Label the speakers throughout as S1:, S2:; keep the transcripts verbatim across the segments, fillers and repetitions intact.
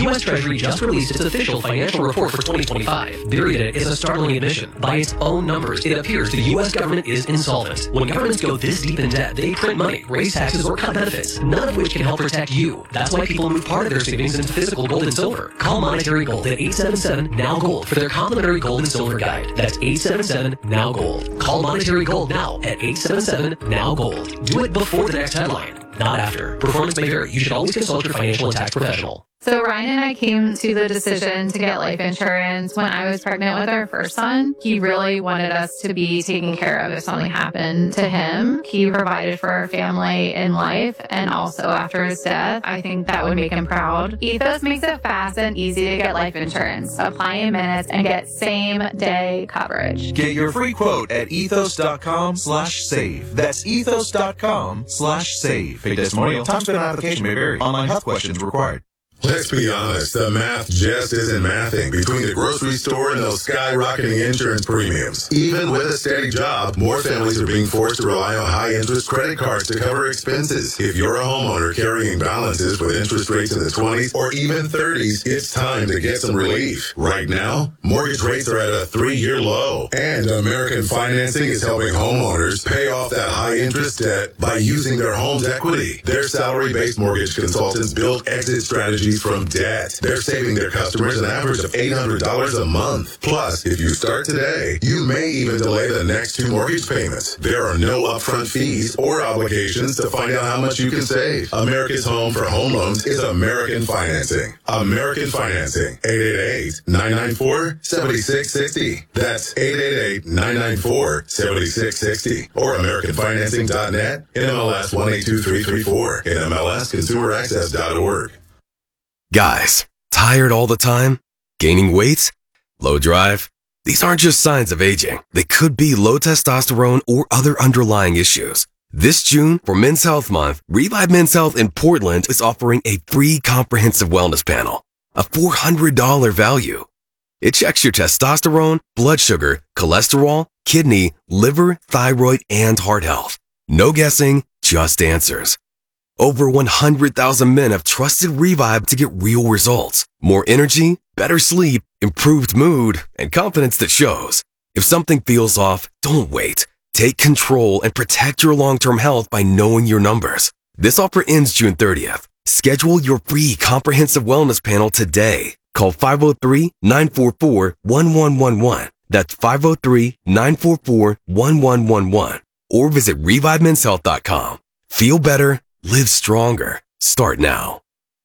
S1: U S Treasury just released its official financial report for twenty twenty-five. Buried in it is a startling admission. By its own numbers, it appears the U S government is insolvent. When governments go this deep in debt, they print money, raise taxes, or cut benefits, none of which can help protect you. That's why people move part of their savings into physical gold and silver. Call Monetary Gold at eight seven seven, N O W, GOLD for their complimentary gold and silver guide. That's eight seven seven, N O W, GOLD. Call Monetary Gold now at eight seven seven, N O W, GOLD. Do it before the next headline, not after. Performance may vary. You should always consult your financial and tax professional.
S2: So Ryan and I came to the decision to get life insurance when I was pregnant with our first son. He really wanted us to be taken care of if something happened to him. He provided for our family in life and also after his death. I think that would make him proud. Ethos makes it fast and easy to get life insurance. Apply in minutes and get same day coverage.
S3: Get your free quote at ethos.com slash save. That's ethos.com slash save. Pay testimonial. Time spent on application may vary. Online health questions required.
S4: Let's be honest, the math just isn't mathing between the grocery store and those skyrocketing insurance premiums. Even with a steady job, more families are being forced to rely on high-interest credit cards to cover expenses. If you're a homeowner carrying balances with interest rates in the twenties or even thirties, it's time to get some relief. Right now, mortgage rates are at a three-year low, and American Financing is helping homeowners pay off that high-interest debt by using their home's equity. Their salary-based mortgage consultants build exit strategies from debt. They're saving their customers an average of eight hundred dollars a month. Plus, if you start today, you may even delay the next two mortgage payments. There are no upfront fees or obligations to find out how much you can save. America's home for home loans is American Financing. American Financing. eight eight eight, nine nine four, seven six six zero. That's eight eight eight, nine nine four, seven six six zero. Or American Financing dot net. N M L S one eight two three three four. N M L S consumer access dot org.
S5: Guys, tired all the time? Gaining weight? Low drive? These aren't just signs of aging. They could be low testosterone or other underlying issues. This June, for Men's Health Month, Revive Men's Health in Portland is offering a free comprehensive wellness panel, a four hundred dollars value. It checks your testosterone, blood sugar, cholesterol, kidney, liver, thyroid, and heart health. No guessing, just answers. Over one hundred thousand men have trusted Revive to get real results. More energy, better sleep, improved mood, and confidence that shows. If something feels off, don't wait. Take control and protect your long-term health by knowing your numbers. This offer ends June thirtieth. Schedule your free comprehensive wellness panel today. Call five oh three, nine four four, one one one one. That's five oh three, nine four four, one one one one. Or visit revive men's health dot com. Feel better. Live stronger. Start now.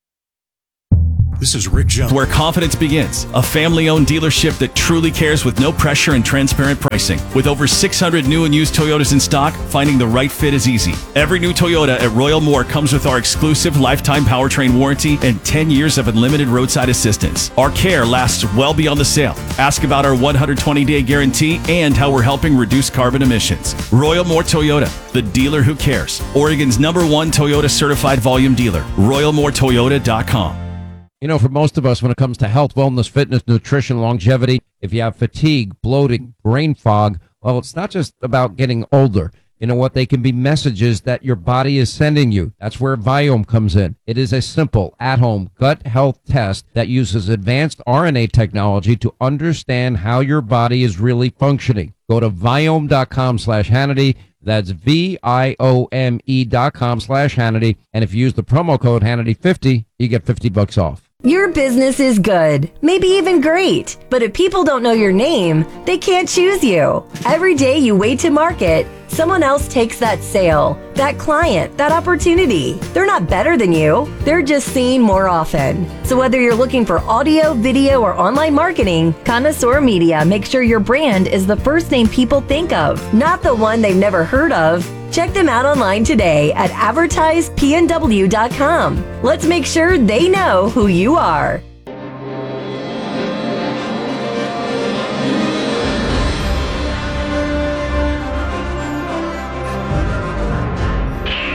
S6: This is Rick Jones.
S7: Where confidence begins. A family-owned dealership that truly cares with no pressure and transparent pricing. With over six hundred new and used Toyotas in stock, finding the right fit is easy. Every new Toyota at Royal Moore comes with our exclusive lifetime powertrain warranty and ten years of unlimited roadside assistance. Our care lasts well beyond the sale. Ask about our one hundred twenty day guarantee and how we're helping reduce carbon emissions. Royal Moore Toyota, the dealer who cares. Oregon's number one Toyota certified volume dealer. royal moore toyota dot com.
S8: You know, for most of us, when it comes to health, wellness, fitness, nutrition, longevity, if you have fatigue, bloating, brain fog, well, it's not just about getting older. You know what? They can be messages that your body is sending you. That's where Viome comes in. It is a simple, at-home gut health test that uses advanced R N A technology to understand how your body is really functioning. Go to Viome.com slash Hannity. That's V I O M E dot com slash Hannity. And if you use the promo code Hannity fifty, you get fifty bucks off.
S9: Your business is good, maybe even great, but if people don't know your name, they can't choose you. Every day you wait to market, someone else takes that sale, that client, that opportunity. They're not better than you. They're just seen more often. So whether you're looking for audio, video, or online marketing, Connoisseur Media makes sure your brand is the first name people think of, not the one they've never heard of. Check them out online today at advertise p n w dot com. Let's make sure they know who you are.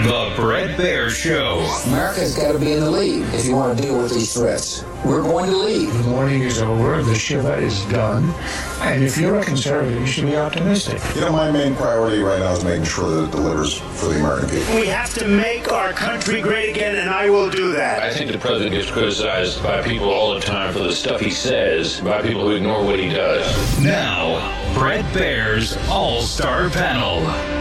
S10: The Bret Baier Show.
S11: America's got to be in the lead if you want to deal with these threats. We're going to lead.
S12: The morning is over. The Shiva is done. And if you're a conservative, you should be optimistic.
S13: You know, my main priority right now is making sure that it delivers for the American people.
S14: We have to make our country great again, and I will do that.
S15: I think the president gets criticized by people all the time for the stuff he says, by people who ignore what he does.
S10: Now, Bret Baier's All-Star Panel.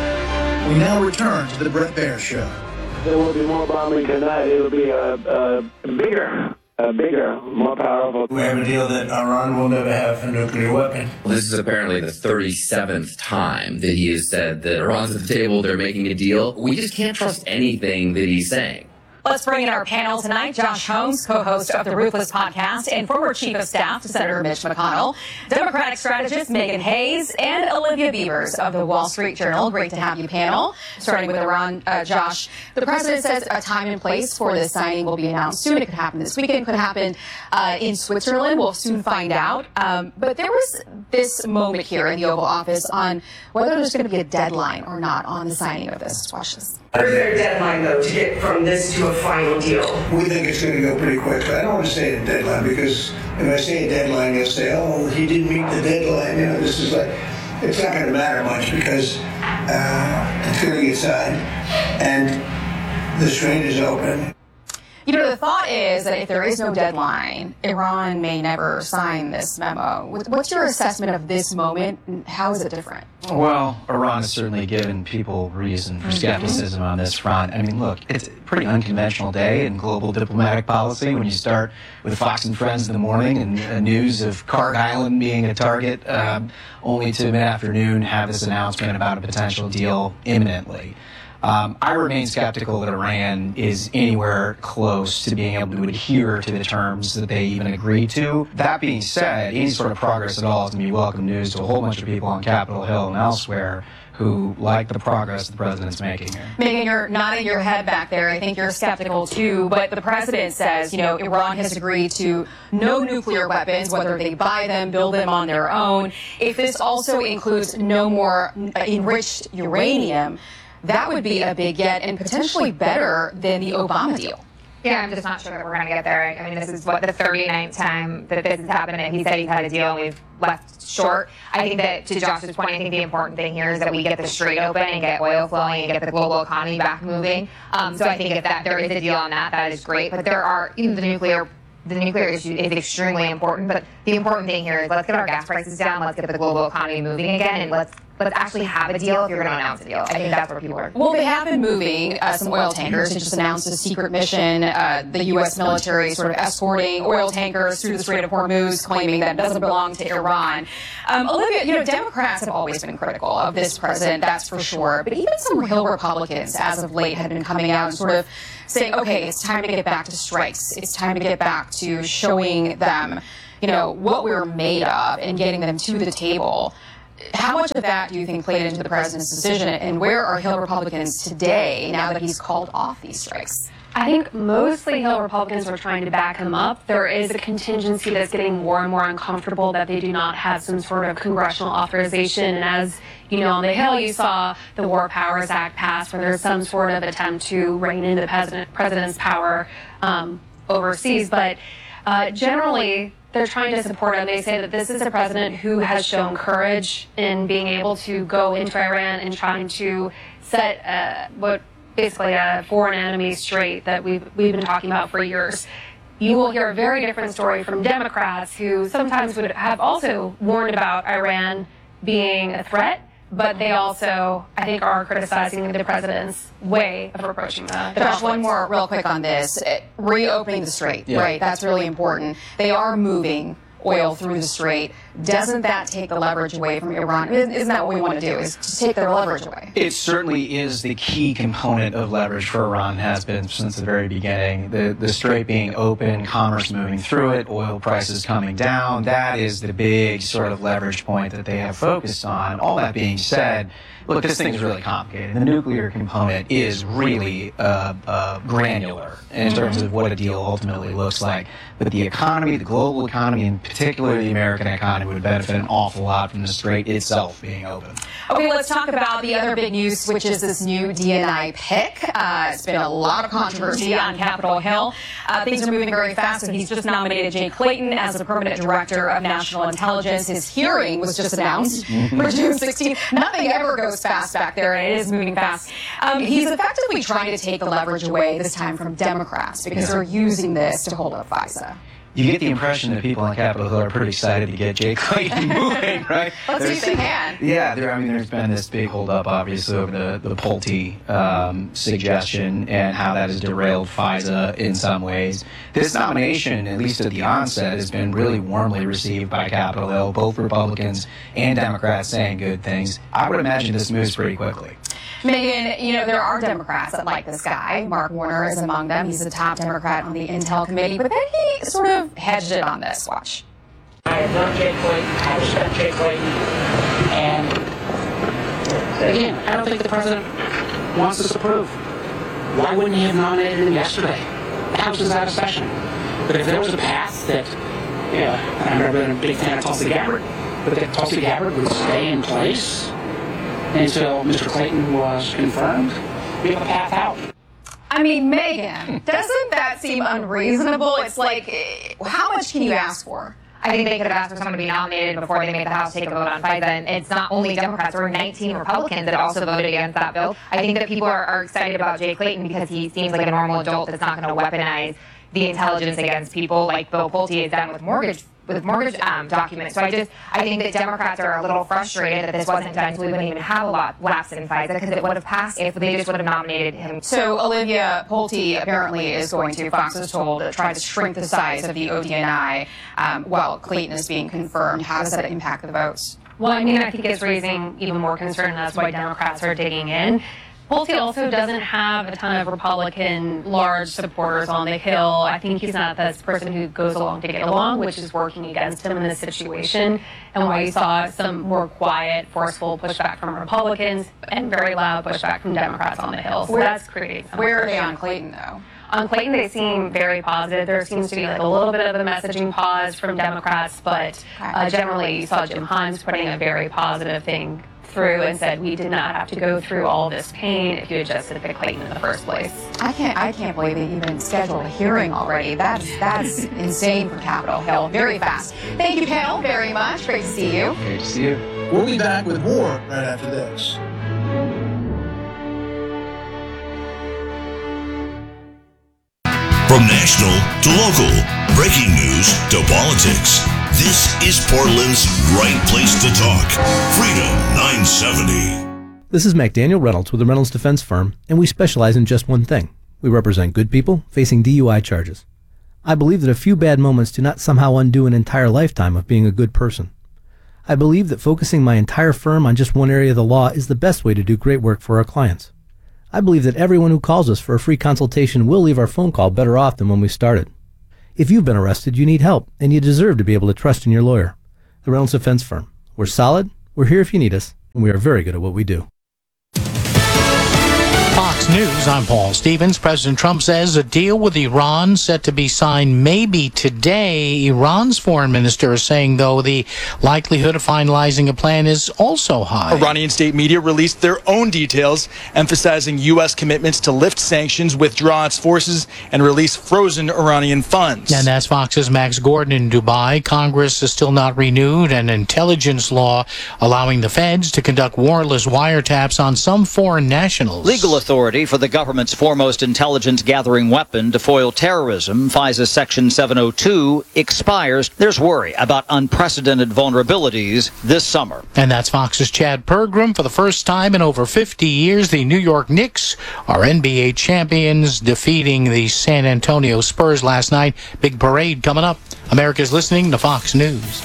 S16: We now return to the Bret Baier Show.
S17: There will be more bombing tonight. It'll be a, a bigger, a bigger, more powerful.
S12: We have a deal that Iran will never have a nuclear weapon.
S18: Well, this is apparently the thirty-seventh time that he has said that Iran's at the table, they're making a deal. We just can't trust anything that he's saying.
S19: Let's bring in our panel tonight. Josh Holmes, co-host of the Ruthless podcast and former chief of staff to Senator Mitch McConnell, Democratic strategist Megan Hayes, and Olivia Beavers of the Wall Street Journal. Great to have you, panel. Starting with Iran, uh, Josh. The president says a time and place for this signing will be announced soon. It could happen this weekend. It could happen uh, in Switzerland. We'll soon find out. Um, but there was this moment here in the Oval Office on whether there's going to be a deadline or not on the signing of this. Watch this.
S20: Is there a deadline, though, to get from this to a final deal?
S12: We think it's going to go pretty quick, but I don't want to say a deadline because if I say a deadline, you'll say, oh, he didn't meet the deadline. You know, this is like, it's not going to matter much because uh, it's going to get signed and the strait is open.
S19: You know, the thought is that if there is no deadline, Iran may never sign this memo. What's your assessment of this moment, and how is it different?
S21: Well, Iran has certainly given people reason for skepticism on this front. I mean, look, it's a pretty unconventional day in global diplomatic policy when you start with Fox and Friends in the morning and uh, news of Kart Island being a target, um, only to mid-afternoon have this announcement about a potential deal imminently. Um, I remain skeptical that Iran is anywhere close to being able to adhere to the terms that they even agreed to. That being said, any sort of progress at all is going to be welcome news to a whole bunch of people on Capitol Hill and elsewhere who like the progress the president's making here.
S19: Megan, you're nodding your head back there. I think you're skeptical too, but the president says, you know, Iran has agreed to no nuclear weapons, whether they buy them, build them on their own. If this also includes no more enriched uranium, that would be a big get and potentially better than the Obama deal.
S2: Yeah, I'm just not sure that we're going to get there. I mean, this is what the thirty-ninth time that this has happened, and he said he's had a deal, and we've left short. I think that, to Josh's point, I think the important thing here is that we get the strait open and get oil flowing and get the global economy back moving. Um, so I think if that there is a deal on that, that is great. But there are, even the nuclear The nuclear issue is extremely important, but the important thing here is let's get our gas prices down, let's get the global economy moving again, and let's let's actually have a deal if you're going to announce a deal. I think that's where people are.
S19: Well, they have been moving uh, some oil tankers. They just announced a secret mission, uh, the U S military sort of escorting oil tankers through the Strait of Hormuz, claiming that it doesn't belong to Iran. Um, Olivia, you know, Democrats have always been critical of this president, that's for sure, but even some Hill Republicans, as of late, had been coming out and sort of saying, okay, it's time to get back to strikes. It's time to get back to showing them, you know, what we're made of and getting them to the table. How much of that do you think played into the president's decision, and where are Hill Republicans today now that he's called off these strikes?
S22: I think mostly Hill Republicans are trying to back him up. There is a contingency that's getting more and more uncomfortable that they do not have some sort of congressional authorization. And as you know, on the Hill, you saw the War Powers Act pass, where there's some sort of attempt to rein in the president, president's power um, overseas. But uh, generally, they're trying to support him. They say that this is a president who has shown courage in being able to go into Iran and trying to set uh, what basically a foreign enemy straight that we've we've been talking about for years. You will hear a very different story from Democrats who sometimes would have also warned about Iran being a threat, but they also, I think, are criticizing the president's way of approaching the, the
S19: Josh, one more real quick on this. Reopening the strait, yeah. Right, that's really important. They are moving oil through the strait. Doesn't that take the leverage away from Iran? Isn't that what we want to do, is to take their leverage away?
S21: It certainly is the key component of leverage for Iran, has been since the very beginning. The, the strait being open, commerce moving through it, oil prices coming down, that is the big sort of leverage point that they have focused on. All that being said, look, this thing is really complicated. The nuclear component is really uh, uh, granular in terms of what a deal ultimately looks like. But the economy, the global economy, in particular the American economy, would benefit an awful lot from the Strait itself being open.
S19: Okay, let's talk about the other big news, which is this new D and I pick. Uh, it's been a lot of controversy on Capitol Hill. Uh, things are moving very fast, and he's just nominated Jay Clayton as the permanent director of national intelligence. His hearing was just announced for June sixteenth. Nothing ever goes fast back there, and it is moving fast. Um, he's effectively trying to take the leverage away, this time from Democrats, because they're using this to hold up FISA.
S21: You get the impression that people on Capitol Hill are pretty excited to get Jay Clayton moving, right?
S19: Let's see if they can.
S21: Yeah, there, I mean, there's been this big holdup, obviously, over the, the Pulte um, suggestion and how that has derailed FISA in some ways. This nomination, at least at the onset, has been really warmly received by Capitol Hill, both Republicans and Democrats saying good things. I would imagine this moves pretty quickly.
S19: Megan, you know, there are Democrats that like this guy. Mark Warner is among them. He's the top Democrat on the Intel Committee. But then he sort of hedged it on this. Watch.
S1: I have known Jay Clayton. I respect Jay Clayton. And again, I don't think the president wants this approved. Why wouldn't he have nominated him yesterday? The House is out of session. But if there was a path that, yeah, and I've never been a big fan of Tulsi Gabbard, but that Tulsi Gabbard would stay in place until Mister Clayton was confirmed, we have a path out.
S19: I mean, Megan, doesn't that seem unreasonable? It's like, how much can you ask for?
S2: I think they could have asked for someone to be nominated before they made the House take a vote on FISA. And it's not only Democrats, there were nineteen Republicans that also voted against that bill. I think that people are, are excited about Jay Clayton because he seems like a normal adult that's not going to weaponize the intelligence against people like Bill Pulte has done with mortgage with mortgage um, documents. So I just, I think that Democrats are a little frustrated that this wasn't done, so we wouldn't even have a lot lapse in FISA because it would have passed if they just would have nominated him.
S19: So Olivia Pulte apparently is going to, Fox is told, try to shrink the size of the O D N I um, while Clayton is being confirmed. How does that impact the votes?
S22: Well, I mean, I think it's raising even more concern, and that's why Democrats are digging in. Pulte also doesn't have a ton of Republican large supporters on the Hill. I think he's not this person who goes along to get along, which is working against him in this situation, and why you saw some more quiet, forceful pushback from Republicans and very loud pushback from Democrats on the Hill. So
S19: where,
S22: that's creating some
S19: Where are they on Clayton, though?
S22: On Clayton, they seem very positive. There seems to be like a little bit of a messaging pause from Democrats, but uh, generally you saw Jim Himes putting a very positive thing through and said we did not have to go through all this pain if you had just picked Clayton in the first place.
S19: I can't I can't believe they even scheduled a hearing already. That's that's insane for Capitol Hill. Very fast. Thank you, panel, very much. Great to see you.
S21: Great to see you.
S16: We'll be back with more right after this.
S3: From national to local, breaking news to politics. This is Portland's right place to talk. Freedom nine seventy.
S23: This is McDaniel Reynolds with the Reynolds Defense Firm, and we specialize in just one thing. We represent good people facing D U I charges. I believe that a few bad moments do not somehow undo an entire lifetime of being a good person. I believe that focusing my entire firm on just one area of the law is the best way to do great work for our clients. I believe that everyone who calls us for a free consultation will leave our phone call better off than when we started. If you've been arrested, you need help, and you deserve to be able to trust in your lawyer. The Reynolds Defense Firm. We're solid, we're here if you need us, and we are very good at what we do.
S24: Fox News, I'm Paul Stevens. President Trump says a deal with Iran set to be signed maybe today. Iran's foreign minister is saying, though, the likelihood of finalizing a plan is also high.
S25: Iranian state media released their own details, emphasizing U S commitments to lift sanctions, withdraw its forces, and release frozen Iranian funds.
S24: And that's Fox's Max Gordon in Dubai. Congress has still not renewed an intelligence law allowing the feds to conduct warrantless wiretaps on some foreign nationals.
S26: Legal authority for the government's foremost intelligence-gathering weapon to foil terrorism, FISA Section seven oh two, expires. There's worry about unprecedented vulnerabilities this summer.
S24: And that's Fox's Chad Pergram. For the first time in over fifty years, the New York Knicks are N B A champions, defeating the San Antonio Spurs last night. Big parade coming up. America's listening to Fox News.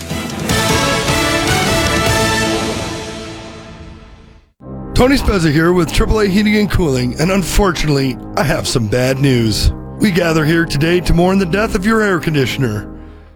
S27: Tony Spezza here with triple A Heating and Cooling, and unfortunately, I have some bad news. We gather here today to mourn the death of your air conditioner.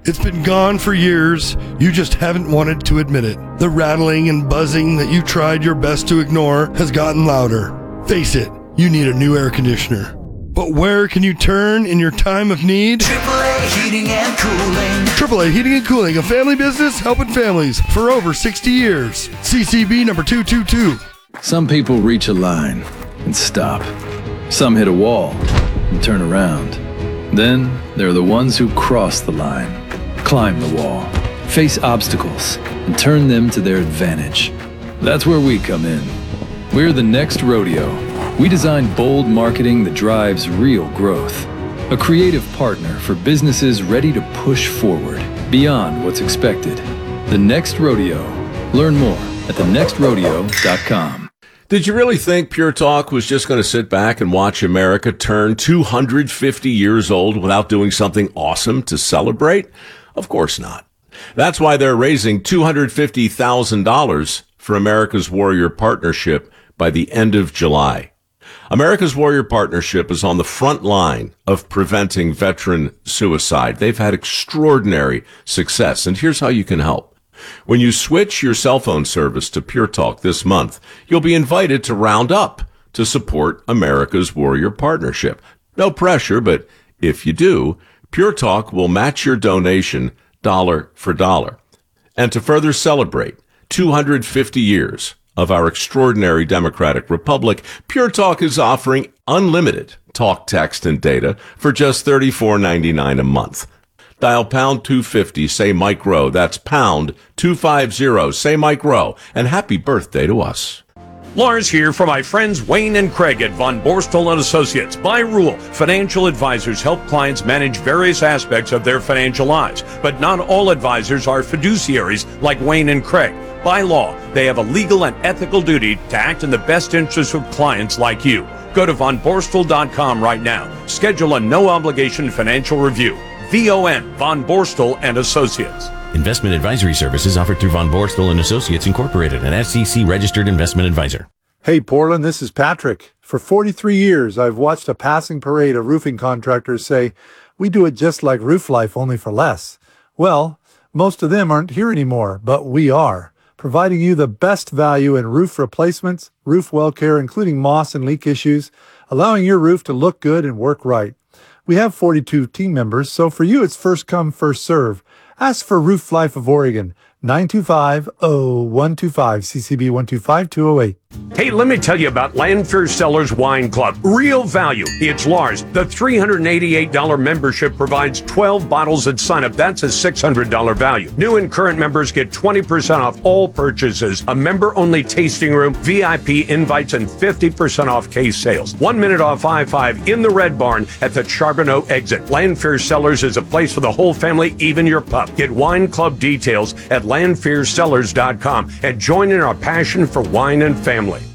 S27: It's been gone for years, you just haven't wanted to admit it. The rattling and buzzing that you tried your best to ignore has gotten louder. Face it, you need a new air conditioner. But where can you turn in your time of need?
S4: triple A Heating and Cooling.
S27: triple A Heating and Cooling, a family business helping families for over sixty years. C C B number two two two.
S5: Some people reach a line and stop. Some hit a wall and turn around. Then there are the ones who cross the line, climb the wall, face obstacles, and turn them to their advantage. That's where we come in. We're the Next Rodeo. We design bold marketing that drives real growth. A creative partner for businesses ready to push forward, beyond what's expected. The Next Rodeo. Learn more at the next rodeo dot com.
S6: Did you really think Pure Talk was just going to sit back and watch America turn two hundred fifty years old without doing something awesome to celebrate? Of course not. That's why they're raising two hundred fifty thousand dollars for America's Warrior Partnership by the end of July. America's Warrior Partnership is on the front line of preventing veteran suicide. They've had extraordinary success, and here's how you can help. When you switch your cell phone service to Pure Talk this month, you'll be invited to round up to support America's Warrior Partnership. No pressure, but if you do, Pure Talk will match your donation dollar for dollar. And to further celebrate two hundred fifty years of our extraordinary democratic republic, Pure Talk is offering unlimited talk, text, and data for just thirty-four ninety-nine a month. Dial pound two fifty, say Mike Rowe. That's pound two fifty, say Mike Rowe. And happy birthday to us.
S7: Lars here for my friends Wayne and Craig at Von Borstel and Associates. By rule, financial advisors help clients manage various aspects of their financial lives, but not all advisors are fiduciaries like Wayne and Craig. By law, they have a legal and ethical duty to act in the best interest of clients like you. Go to von borstel dot com right now. Schedule a no-obligation financial review. V O N, Von Borstel and Associates.
S8: Investment advisory services offered through Von Borstel and Associates Incorporated, an S E C-registered investment advisor.
S9: Hey, Portland, this is Patrick. For forty-three years, I've watched a passing parade of roofing contractors say, we do it just like Roof Life, only for less. Well, most of them aren't here anymore, but we are, providing you the best value in roof replacements, roof well care, including moss and leak issues, allowing your roof to look good and work right. We have forty-two team members, so for you it's first come, first serve. Ask for Roof Life of Oregon, nine two five, oh one two five, C C B one two five, two oh eight.
S7: Hey, let me tell you about Landfair Cellars Wine Club. Real value. It's Lars. The three hundred eighty-eight dollars membership provides twelve bottles at sign-up. That's a six hundred dollars value. New and current members get twenty percent off all purchases, a member-only tasting room, V I P invites, and fifty percent off case sales. One minute off I five in the Red Barn at the Charbonneau exit. Landfair Cellars is a place for the whole family, even your pup. Get wine club details at landfair cellars dot com and join in our passion for wine and family.